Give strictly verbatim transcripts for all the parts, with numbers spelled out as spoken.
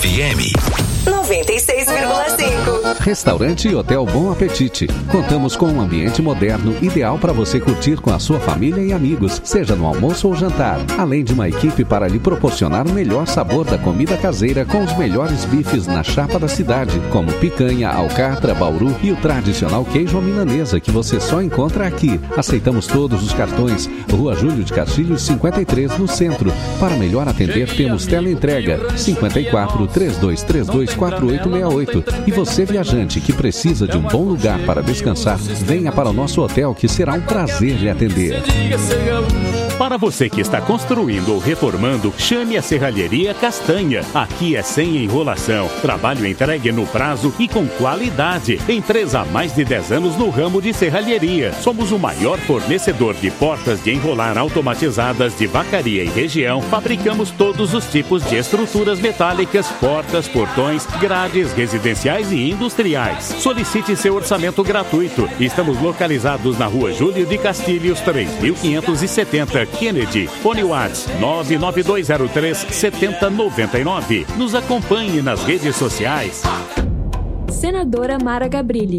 F M noventa e seis vírgula cinco. Restaurante e Hotel Bom Apetite. Contamos com um ambiente moderno, ideal para você curtir com a sua família e amigos, seja no almoço ou jantar. Além de uma equipe para lhe proporcionar o melhor sabor da comida caseira com os melhores bifes na chapa da cidade, como picanha, alcatra, bauru e o tradicional queijo à milanesa que você só encontra aqui. Aceitamos todos os cartões. Rua Júlio de Castilhos, cinquenta e três, no centro. Para melhor atender, temos teleentrega cinquenta e quatro, trinta e dois trinta e dois, quarenta e oito sessenta e oito. E você, viajante, que precisa de um bom lugar para descansar, venha para o nosso hotel que será um prazer lhe atender. Para você que está construindo ou reformando, chame a Serralheria Castanha. Aqui é sem enrolação. Trabalho entregue no prazo e com qualidade. Empresa há mais de dez anos no ramo de serralheria. Somos o maior fornecedor de portas de enrolar automatizadas de Vacaria e região. Fabricamos todos os tipos de estruturas metálicas, portas, portões, grades residenciais e industriais. Solicite seu orçamento gratuito. Estamos localizados na Rua Júlio de Castilhos, três mil quinhentos e setenta, Kennedy. Fone WhatsApp nove nove dois zero três sete zero nove nove. Nos acompanhe nas redes sociais. Senadora Mara Gabrilli.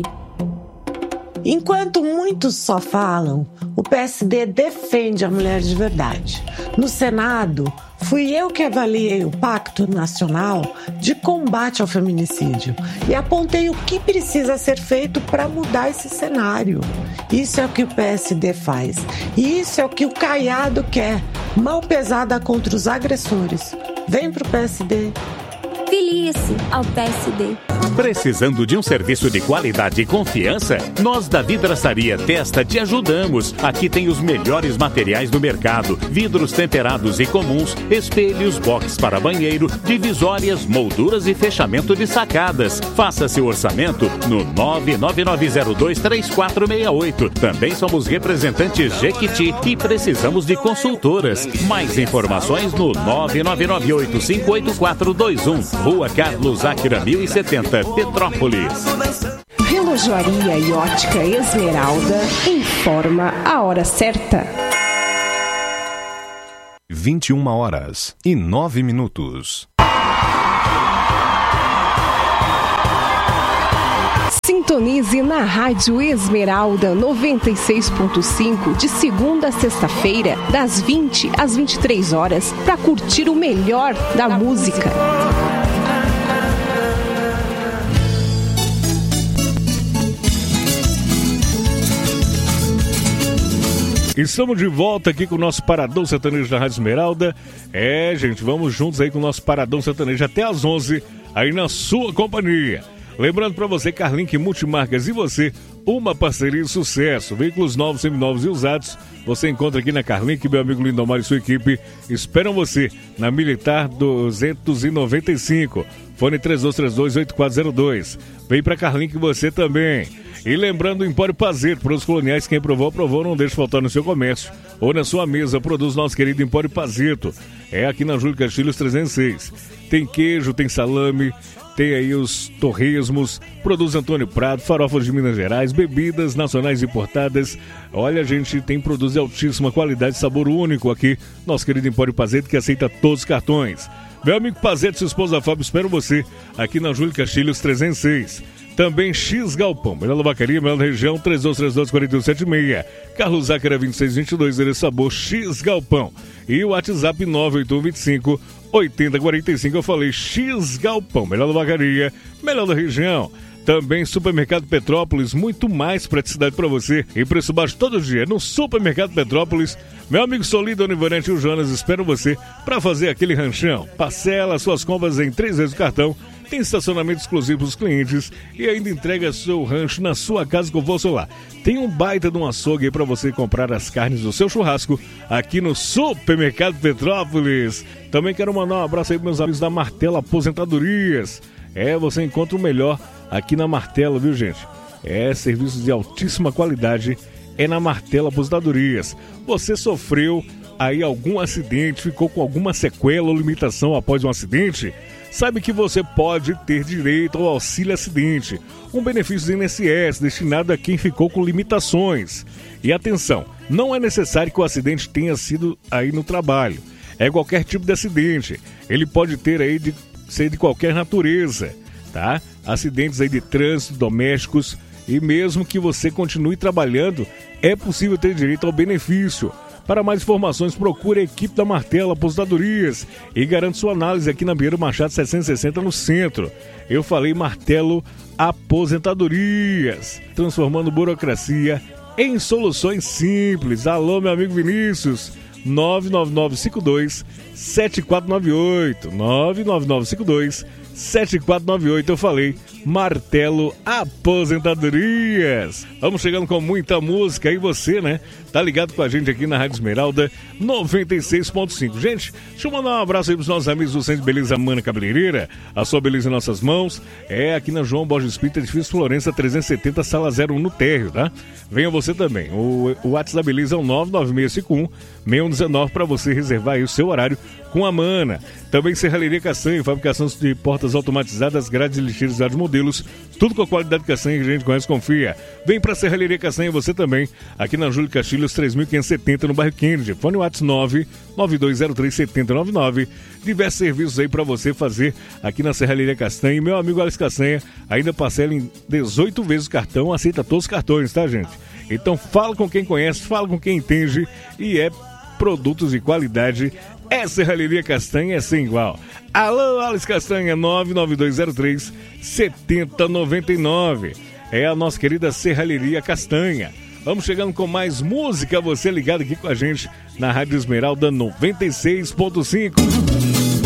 Enquanto muitos só falam, o P S D defende a mulher de verdade. No Senado, fui eu que avaliei o Pacto Nacional de Combate ao Feminicídio e apontei o que precisa ser feito para mudar esse cenário. Isso é o que o P S D faz. E isso é o que o Caiado quer. Mão pesada contra os agressores. Vem pro P S D. Filie-se ao P S D. Precisando de um serviço de qualidade e confiança? Nós da Vidraçaria Testa te ajudamos. Aqui tem os melhores materiais do mercado: vidros temperados e comuns, espelhos, box para banheiro, divisórias, molduras e fechamento de sacadas. Faça seu orçamento no nove nove nove zero dois três quatro seis oito. Também somos representantes Jequiti e precisamos de consultoras. Mais informações no nove nove nove oito cinco oito quatro dois um. Rua Carlos Acra mil e setenta, Petrópolis. Relojoaria e ótica Esmeralda informa a hora certa. vinte e uma horas e nove minutos. Sintonize na Rádio Esmeralda noventa e seis ponto cinco de segunda a sexta-feira, das vinte às vinte e três horas, para curtir o melhor da música. Estamos de volta aqui com o nosso Paradão Sertanejo da Rádio Esmeralda. É, gente, vamos juntos aí com o nosso Paradão Sertanejo até às onze, aí na sua companhia. Lembrando para você, Carlink Multimarcas e você, uma parceria de sucesso. Veículos novos, seminovos e usados, você encontra aqui na Carlink. Meu amigo Lindomar e sua equipe esperam você na Militar duzentos e noventa e cinco. Fone três dois três dois oito quatro zero dois. Vem pra Carlink você também. E lembrando, o Empório Pazeto, produtos coloniais, quem provou, provou, não deixe faltar no seu comércio ou na sua mesa. Produz nosso querido Empório Pazeto. É aqui na Júlio Castilhos trezentos e seis. Tem queijo, tem salame, tem aí os torresmos, produz Antônio Prado, farofas de Minas Gerais, bebidas nacionais importadas. Olha, gente, tem produtos de altíssima qualidade, sabor único aqui. Nosso querido Empório Pazeto, que aceita todos os cartões. Meu amigo Pazeto e sua esposa Fábio esperam você aqui na Júlio Castilhos trezentos e seis. Também X Galpão, melhor vacaria, melhor região, três dois três dois quatro um sete seis. Carlos Zácara vinte e seis vinte e dois, ele sabor X Galpão. E o WhatsApp nove oito um dois cinco oito zero quatro cinco, eu falei X Galpão, melhor vacaria, melhor da região. Também Supermercado Petrópolis, muito mais praticidade para você e preço baixo todo dia no Supermercado Petrópolis. Meu amigo Solido, Onivanete e o Jonas esperam você para fazer aquele ranchão. Parcela suas compras em três vezes o cartão. Tem estacionamento exclusivo para os clientes e ainda entrega seu rancho na sua casa com o celular. Tem um baita de um açougue aí para você comprar as carnes do seu churrasco aqui no Supermercado Petrópolis. Também quero mandar um abraço aí para meus amigos da Martelo Aposentadorias. É, você encontra o melhor aqui na Martelo, viu, gente? É, serviços de altíssima qualidade é na Martelo Aposentadorias. Você sofreu aí algum acidente, ficou com alguma sequela ou limitação após um acidente? Sabe que você pode ter direito ao auxílio acidente, um benefício do I N S S destinado a quem ficou com limitações. E atenção, não é necessário que o acidente tenha sido aí no trabalho. É qualquer tipo de acidente. Ele pode ter aí de ser de qualquer natureza, tá? Acidentes aí de trânsito, domésticos, e mesmo que você continue trabalhando, é possível ter direito ao benefício. Para mais informações, procure a equipe da Martelo Aposentadorias e garante sua análise aqui na Pinheiro Machado setecentos e sessenta no centro. Eu falei Martelo Aposentadorias, transformando burocracia em soluções simples. Alô, meu amigo Vinícius, nove nove nove cinco dois sete quatro nove oito, nove nove nove cinco dois sete quatro nove oito. Eu falei Martelo Aposentadorias. Vamos chegando com muita música e você, né, tá ligado com a gente aqui na Rádio Esmeralda noventa e seis ponto cinco. Gente, deixa eu mandar um abraço aí pros nossos amigos do Centro de Beleza Mana Cabeleireira. A sua beleza em nossas mãos é aqui na João Borges Espírito, edifício Florença trezentos e setenta, sala zero um no térreo, tá? Venha você também. O, o WhatsApp da Beleza é o nove nove seis cinco um seis um um nove para você reservar aí o seu horário com a Mana. Também Serralheria Castanha, fabricação de portas automatizadas, grades e lixeiros de vários modelos, tudo com a qualidade de castanha que a gente conhece e confia. Vem pra Serralheria Castanha você também, aqui na Júlio Castilhos três mil quinhentos e setenta, no bairro Kennedy. Fone WhatsApp nove nove dois zero três sete zero nove nove. Diversos serviços aí pra você fazer aqui na Serralheria Castanha. E meu amigo Alex Castanha ainda parcela em dezoito vezes o cartão, aceita todos os cartões, tá, gente? Então fala com quem conhece, fala com quem entende e é produtos de qualidade. É Serralheria Castanha, é sem igual. Alô, Alex Castanha, nove nove dois zero três sete zero nove nove. É a nossa querida Serralheria Castanha. Vamos chegando com mais música, você ligado aqui com a gente na Rádio Esmeralda noventa e seis ponto cinco.